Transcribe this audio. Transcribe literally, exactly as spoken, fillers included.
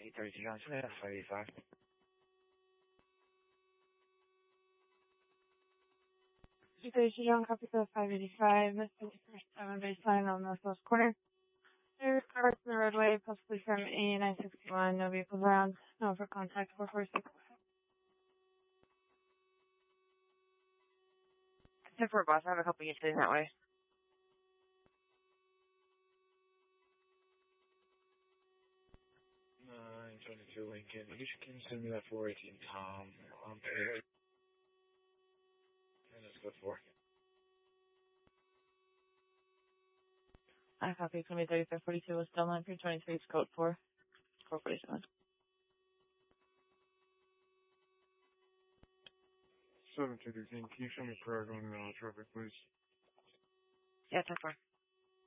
eight thirty-two Johnson, yeah, five eighty-five. eight thirty-two John, copy code five eighty-five, first seven baseline on northwest corner. There are cars in the roadway, possibly from A nine sixty-one, no vehicles around, no for contact four four six. ten four, boss, I have a couple units heading that way. nine twenty-two Lincoln, you can send me that four eighteen Tom. Um, and let's go for. I copy twenty thirty-five forty-two was still line three twenty-three, code four, four forty-seven. seven two thirteen, can you show me prior going uh, traffic, please? Yeah, ten four.